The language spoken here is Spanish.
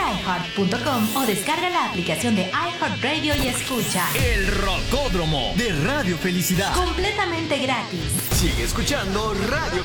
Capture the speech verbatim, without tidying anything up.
i heart punto com o descarga la aplicación de iHeartRadio y escucha El Rocódromo de Radio Felicidad. completamente gratis. Sigue escuchando Radio